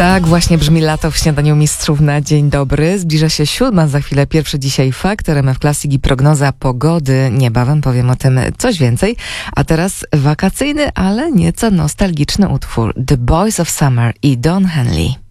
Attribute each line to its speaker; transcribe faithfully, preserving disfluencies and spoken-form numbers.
Speaker 1: Tak właśnie brzmi lato w śniadaniu mistrzów na dzień dobry. Zbliża się siódma, za chwilę pierwszy dzisiaj fakt, R M F Classic i prognoza pogody. Niebawem powiem o tym coś więcej. A teraz wakacyjny, ale nieco nostalgiczny utwór The Boys of Summer i Don Henley.